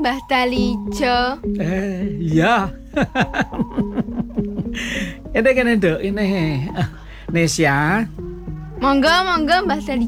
Mbah Talijo. Iya. Ini kan Dok, ini Nesya. Monggo Mbah Talijo.